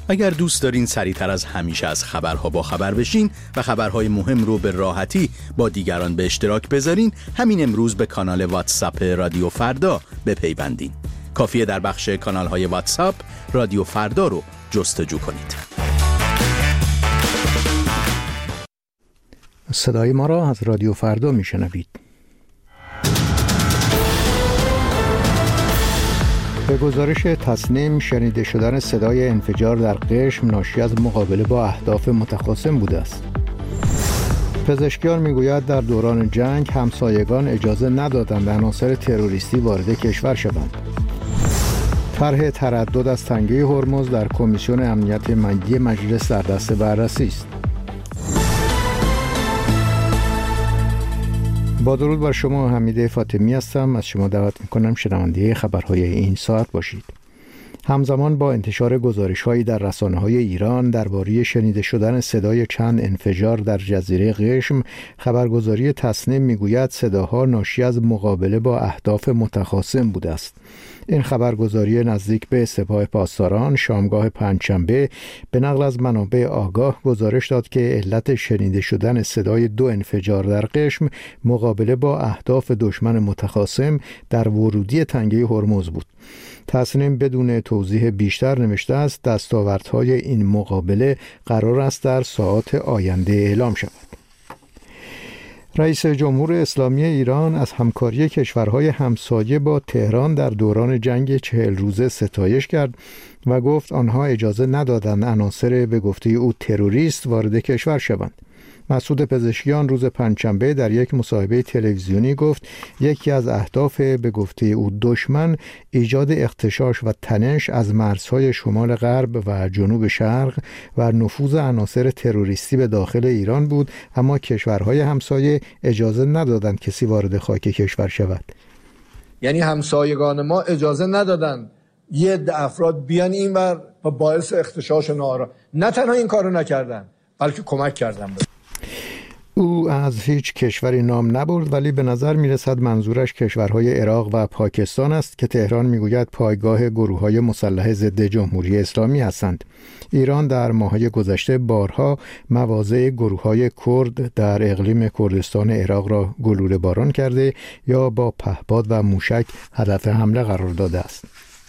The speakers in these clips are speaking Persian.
اگر دوست دارین سریعتر از همیشه از خبرها با خبر بشین و خبرهای مهم رو به راحتی با دیگران به اشتراک بذارین، همین امروز به کانال واتساپ رادیو فردا بپیوندین. کافیه در بخش کانال‌های واتساپ رادیو فردا رو جستجو کنید. صدای ما را از رادیو فردا میشنوید. به گزارش تصنیم، شنیده شدن صدای انفجار در قشم ناشی از مقابله با اهداف متخاصم بوده است. پزشکیان میگوید در دوران جنگ همسایگان اجازه ندادند عناصر تروریستی وارد کشور شوند. طرح تردد از تنگه هرمز در کمیسیون امنیت ملی مجلس در دست بررسی است. با درود بر شما، حمید فاطمی هستم. از شما دعوت میکنم شنونده خبرهای این ساعت باشید. همزمان با انتشار گزارش‌هایی در رسانه‌های ایران درباره شنیده شدن صدای چند انفجار در جزیره قشم، خبرگزاری تصنیم میگوید صداها ناشی از مقابله با اهداف متخاصم بوده است. این خبرگزاری نزدیک به سپاه پاسداران شامگاه پنجشنبه به نقل از منابع آگاه گزارش داد که علت شنیده شدن صدای 2 انفجار در قشم مقابله با اهداف دشمن متخاصم در ورودی تنگه هرمز بود. تصنیم بدون توضیح بیشتر نوشته است دستاوردهای این مقابله قرار است در ساعات آینده اعلام شود. رئیس جمهور اسلامی ایران از همکاری کشورهای همسایه با تهران در دوران جنگ 40 روزه ستایش کرد و گفت آنها اجازه ندادند عناصر به گفته او تروریست وارد کشور شوند. مسعود پزشکیان روز پنجشنبه در یک مصاحبه تلویزیونی گفت یکی از اهداف به گفته او دشمن ایجاد اغتشاش و تنش از مرزهای شمال غرب و جنوب شرق و نفوذ عناصر تروریستی به داخل ایران بود، اما کشورهای همسایه اجازه ندادند کسی وارد خاک کشور شود. یعنی همسایگان ما اجازه ندادند یه عده افراد بیان اینور و باعث اغتشاش نارا. نه تنها این کارو نکردن بلکه کمک کردن. او از هیچ کشوری نام نبرد، ولی به نظر میرسد منظورش کشورهای عراق و پاکستان است که تهران میگوید پایگاه گروه‌های مسلح ضد جمهوری اسلامی هستند. ایران در ماه‌های گذشته بارها مواضع گروه‌های کرد در اقلیم کردستان عراق را گلوله باران کرده یا با پهپاد و موشک هدف حمله قرار داده است.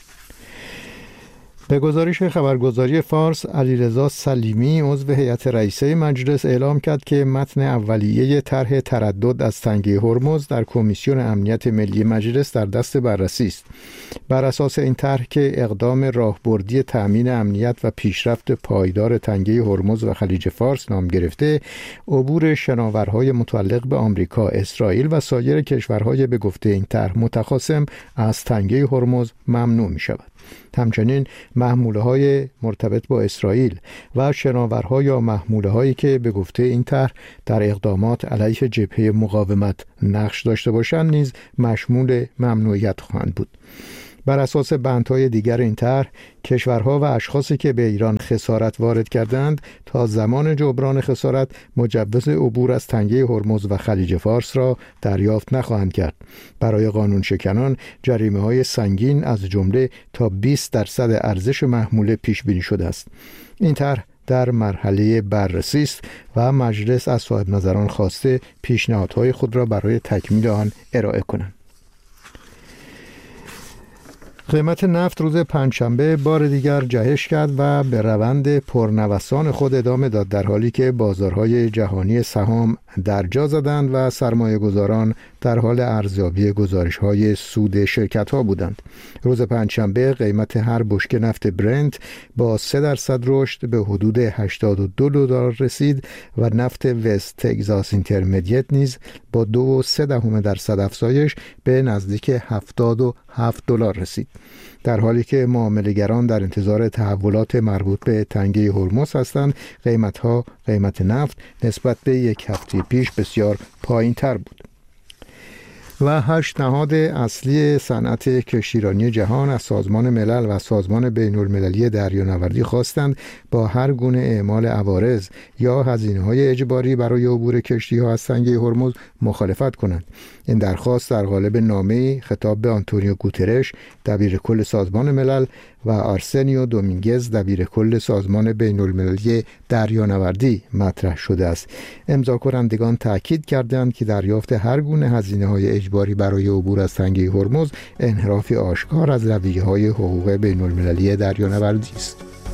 به گزارش خبرگزاری فارس، علیرضا سلیمی عضو هیئت رئیسه مجلس اعلام کرد که متن اولیه طرح تردد از تنگه هرمز در کمیسیون امنیت ملی مجلس در دست بررسی است. بر اساس این طرح که اقدام راهبردی تأمین امنیت و پیشرفت پایدار تنگه هرمز و خلیج فارس نام گرفته، عبور شناورهای متعلق به آمریکا، اسرائیل و سایر کشورهای به گفته این طرح متخاصم از تنگه هرمز ممنوع می شود. همچنین محموله‌های مرتبط با اسرائیل و شناورها یا محموله‌هایی که به گفته این طرح در اقدامات علیه جبهه مقاومت نقش داشته باشند نیز مشمول ممنوعیت خواهند بود. بر اساس بندهای دیگر این طرح، کشورها و اشخاصی که به ایران خسارت وارد کردند تا زمان جبران خسارت مجوز عبور از تنگه هرمز و خلیج فارس را دریافت نخواهند کرد. برای قانون شکنان جریمه‌های سنگین از جمله تا 20% ارزش محموله پیش بینی شده است. این طرح در مرحله بررسی است و مجلس از صاحب نظران خواسته پیشنهادهای خود را برای تکمیل آن ارائه کنند. قیمت نفت روز پنجشنبه بار دیگر جهش کرد و به روند پرنوسان خود ادامه داد، در حالی که بازارهای جهانی سهام درجا زدند و سرمایه‌گذاران در حال ارزیابی گزارش‌های سود شرکت‌ها بودند. روز پنجشنبه قیمت هر بشکه نفت برنت با 3% رشد به حدود $82 رسید و نفت وست تگزاس اینترمدیت نیز با 2.3% افزایش به نزدیک $77 رسید. در حالی که معامله‌گران در انتظار تحولات مربوط به تنگه هرمز هستند، قیمت نفت نسبت به یک هفته پیش بسیار پایین‌تر بود. و 8 نهاد اصلی صنعت کشتیرانی جهان از سازمان ملل و سازمان بین‌المللی دریانوردی خواستند با هر گونه اعمال عوارض یا هزینه‌های اجباری برای عبور کشتی‌ها از تنگه هرمز مخالفت کنند. این درخواست در قالب نامه‌ای خطاب به آنتونیو گوترش، دبیر کل سازمان ملل و آرسنیو دومینگز دبیر کل سازمان بین‌المللی دریانوردی مطرح شده است. امضا کنندگان تاکید کردند که دریافت هر گونه هزینه‌های اجباری برای عبور از تنگه هرمز انحرافی آشکار از رویه‌های حقوق بین‌المللی دریانوردی است.